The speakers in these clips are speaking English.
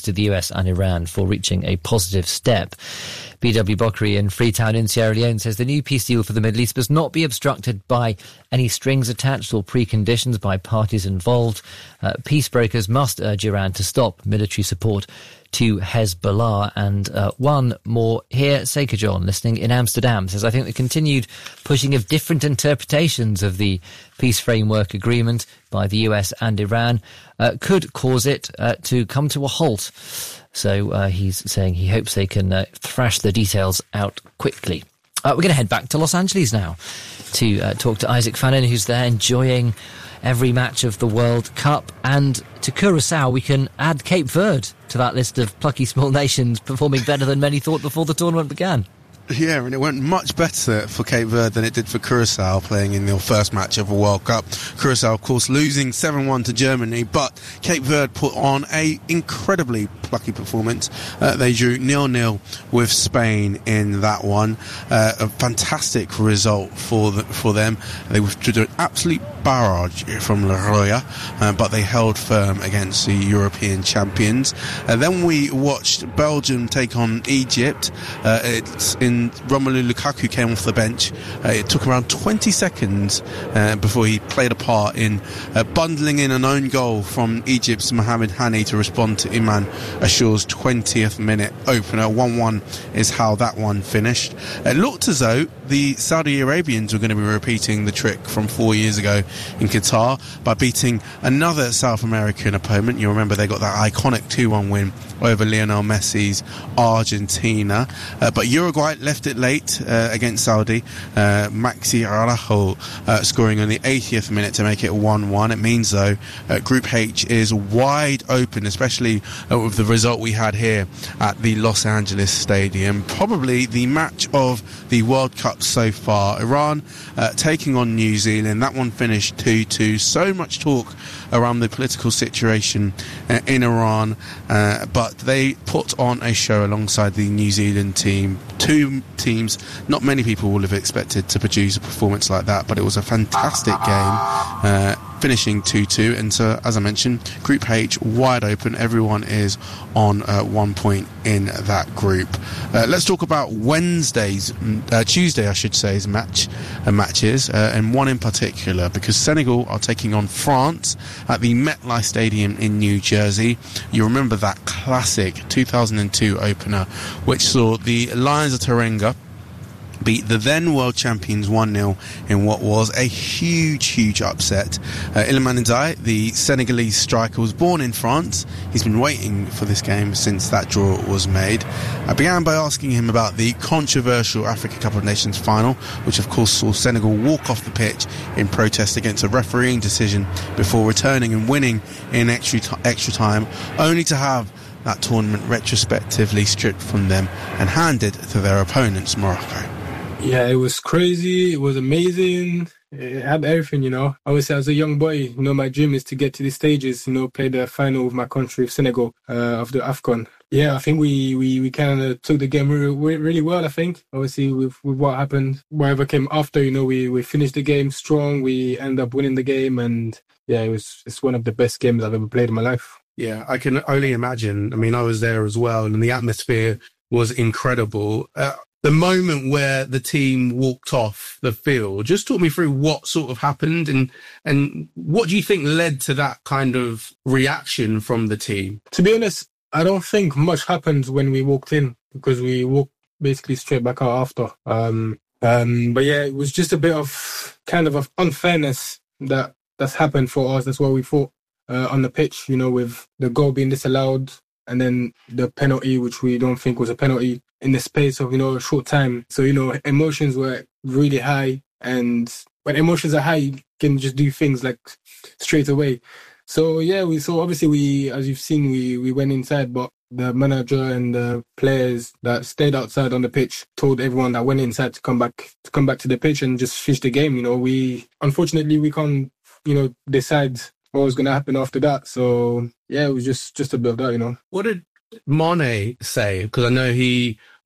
to the US and Iran for reaching a positive step. BW Bokri in Freetown in Sierra Leone says the new peace deal for the Middle East must not be obstructed by any strings attached or preconditions by parties involved. Peace brokers must urge Iran to stop military support to Hezbollah. And one more here, Seika John, listening in Amsterdam, says, I think the continued pushing of different interpretations of the peace framework agreement by the US and Iran could cause it to come to a halt. So he's saying he hopes they can thrash the details out quickly. We're going to head back to Los Angeles now to talk to Isaac Fannin, who's there enjoying every match of the World Cup. And to Curacao, we can add Cape Verde to that list of plucky small nations performing better than many thought before the tournament began. Yeah, and it went much better for Cape Verde than it did for Curacao playing in their first match of a World Cup. Curacao, of course, losing 7-1 to Germany, but Cape Verde put on a incredibly plucky performance. They drew 0-0 with Spain in that one. A fantastic result for them. They withdrew an absolute barrage from La Roya, but they held firm against the European champions. Then we watched Belgium take on Egypt. It's in Romelu Lukaku came off the bench. It took around 20 seconds before he played a part in bundling in an own goal from Egypt's Mohamed Hani to respond to Iman Ashour's 20th minute opener. 1-1 is how that one finished. It looked as though the Saudi Arabians were going to be repeating the trick from 4 years ago in Qatar by beating another South American opponent. You remember they got that iconic 2-1 win over Lionel Messi's Argentina. But Uruguay left it late against Saudi. Maxi Araujo scoring on the 80th minute to make it 1-1. It means, though, Group H is wide open, especially with the result we had here at the Los Angeles Stadium. Probably the match of the World Cup so far. Iran taking on New Zealand. That one finished 2-2. So much talk around the political situation in Iran, but they put on a show alongside the New Zealand team. Two teams not many people would have expected to produce a performance like that, but it was a fantastic game, finishing 2-2. And so, as I mentioned, Group H wide open. Everyone is on 1 point in that group. Let's talk about Tuesday, I should say, matches, and one in particular, because Senegal are taking on France at the MetLife Stadium in New Jersey. You remember that classic 2002 opener, which saw the Lions of Teranga beat the then world champions 1-0 in what was a huge upset. Iliman Ndiaye, the Senegalese striker, was born in France. He's been waiting for this game since that draw was made. I began by asking him about the controversial Africa Cup of Nations final, which of course saw Senegal walk off the pitch in protest against a refereeing decision before returning and winning in extra time, only to have that tournament retrospectively stripped from them and handed to their opponents, Morocco. Yeah, it was crazy. It was amazing. It had everything, you know. Obviously, as a young boy, you know, my dream is to get to these stages, you know, play the final with my country, Senegal, of the AFCON. Yeah, I think we kind of took the game really well, I think. Obviously, with what happened, whatever came after, you know, we finished the game strong. We ended up winning the game. And yeah, it's one of the best games I've ever played in my life. Yeah, I can only imagine. I mean, I was there as well, and the atmosphere was incredible. The moment where the team walked off the field, just talk me through what sort of happened and what do you think led to that kind of reaction from the team? To be honest, I don't think much happened when we walked in, because we walked basically straight back out after. But yeah, it was just a bit of kind of unfairness that's happened for us. That's what we thought on the pitch, you know, with the goal being disallowed and then the penalty, which we don't think was a penalty, in the space of, you know, a short time. So, you know, emotions were really high, and when emotions are high, you can just do things like straight away. So yeah, obviously as you've seen, we went inside, but the manager and the players that stayed outside on the pitch told everyone that went inside to come back to the pitch and just finish the game. You know, unfortunately we can't, you know, decide what was going to happen after that. So yeah, it was just a bit of that, you know. What did Mane say? Because I know he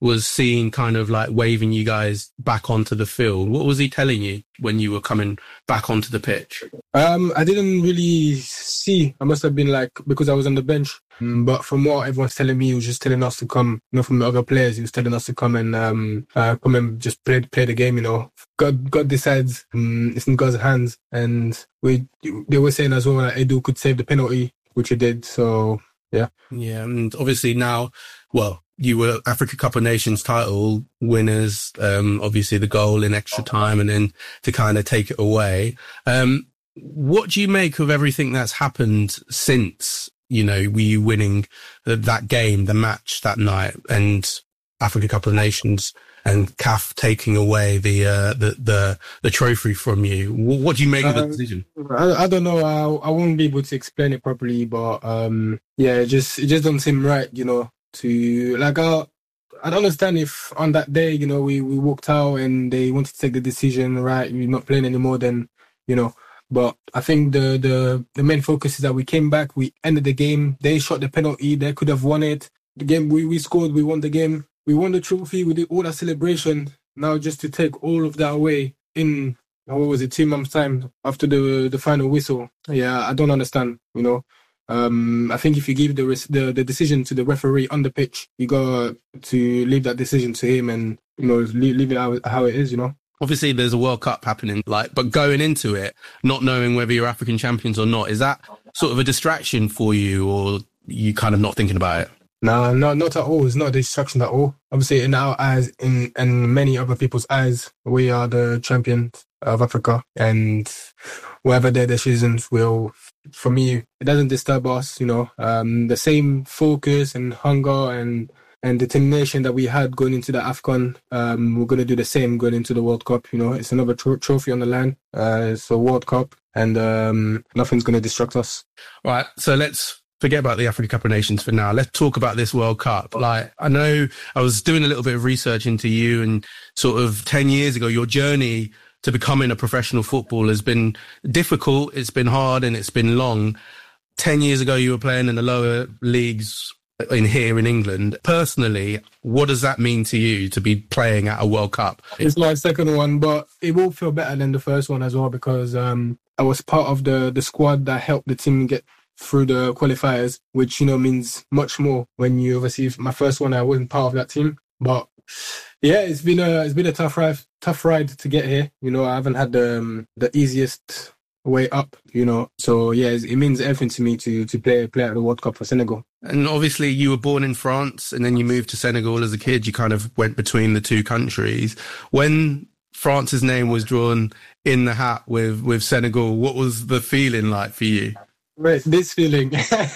was seen kind of like waving you guys back onto the field. What was he telling you when you were coming back onto the pitch? I didn't really see. I must have been like, because I was on the bench. But from what everyone's telling me, he was just telling us to come, from the other players, he was telling us to come and just play the game, God decides, it's in God's hands. And they were saying as well that Edu could save the penalty, which he did. So, yeah. Yeah. And obviously now, you were Africa Cup of Nations title winners, obviously the goal in extra time and then to kind of take it away. What do you make of everything that's happened since, you winning that game, the match that night, and Africa Cup of Nations and CAF taking away the trophy from you? What do you make of the decision? I don't know. I won't be able to explain it properly, but it just doesn't seem right, to like. I don't understand if on that day, we walked out and they wanted to take the decision, right? You're not playing anymore, then, But I think the main focus is that we came back, we ended the game, they shot the penalty, they could have won it. The game, we scored, we won the game, we won the trophy, we did all that celebration. Now just to take all of that away in, 2 months' time after the final whistle. Yeah, I don't understand, I think if you give the decision to the referee on the pitch, you got to leave that decision to him and, leave it how it is, Obviously, there's a World Cup happening, but going into it, not knowing whether you're African champions or not, is that sort of a distraction for you, or you kind of not thinking about it? No, not at all. It's not a distraction at all. Obviously, in our eyes, and many other people's eyes, we are the champions of Africa, and whatever their decisions will, for me, it doesn't disturb us. The same focus and hunger and determination that we had going into the AFCON, we're going to do the same going into the World Cup. It's another trophy on the line. It's a World Cup, and nothing's going to distract us. All right, so let's forget about the Africa Cup of Nations for now. Let's talk about this World Cup. I know I was doing a little bit of research into you, and sort of 10 years ago, your journey to becoming a professional footballer has been difficult, it's been hard, and it's been long. 10 years ago, you were playing in the lower leagues here in England. Personally, what does that mean to you to be playing at a World Cup? It's my second one, but it will feel better than the first one as well, because I was part of the squad that helped the team get through the qualifiers, which means much more when you obviously, my first one, I wasn't part of that team. But yeah, it's been a tough ride to get here. I haven't had the easiest way up, So yeah, it means everything to me to play at the World Cup for Senegal. And obviously you were born in France and then you moved to Senegal as a kid. You kind of went between the two countries. When France's name was drawn in the hat with Senegal, what was the feeling like for you? Right, this feeling,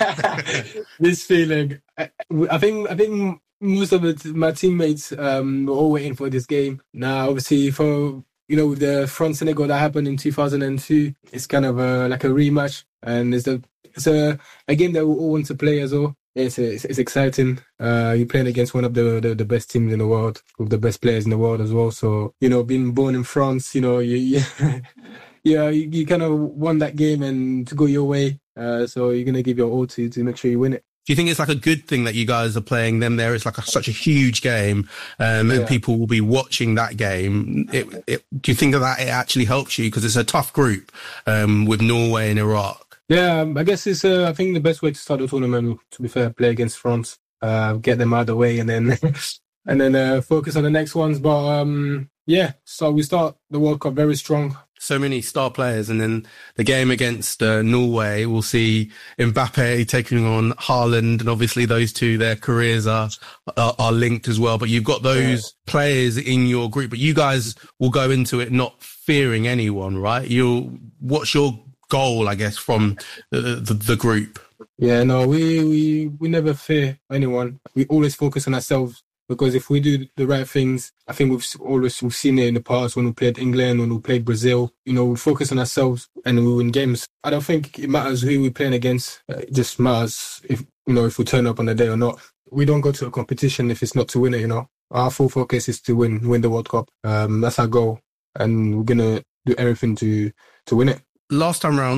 I think most of my teammates were all waiting for this game. Now, obviously, with the France-Senegal that happened in 2002, it's kind of like a rematch, and it's a game that we all want to play as well. It's exciting. You're playing against one of the best teams in the world, with the best players in the world as well. So, being born in France, you kind of won that game and to go your way. So you're going to give your all to make sure you win it. Do you think it's like a good thing that you guys are playing them there? It's like such a huge game, and people will be watching that game. Do you think that it actually helps you? Because it's a tough group with Norway and Iraq. Yeah, I guess it's, I think the best way to start the tournament, to be fair, play against France, get them out of the way, and then focus on the next ones. But so we start the World Cup very strong. So many star players, and then the game against Norway, we'll see Mbappe taking on Haaland, and obviously those two, their careers are linked as well. But you've got those players in your group, but you guys will go into it not fearing anyone, right? What's your goal, I guess, from the group? Yeah, no, we never fear anyone. We always focus on ourselves. Because if we do the right things, I think we've seen it in the past when we played England, when we played Brazil. We focus on ourselves and we win games. I don't think it matters who we're playing against. It just matters if we turn up on the day or not. We don't go to a competition if it's not to win it. Our full focus is to win the World Cup. That's our goal, and we're gonna do everything to win it. Last time round,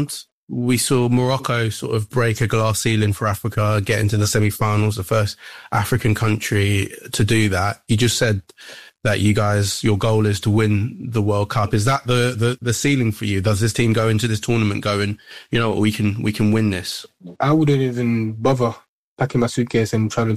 we saw Morocco sort of break a glass ceiling for Africa, get into the semi-finals, the first African country to do that. You just said that you guys, your goal is to win the World Cup. Is that the ceiling for you? Does this team go into this tournament going, you know, we can win this? I wouldn't even bother packing my suitcase and traveling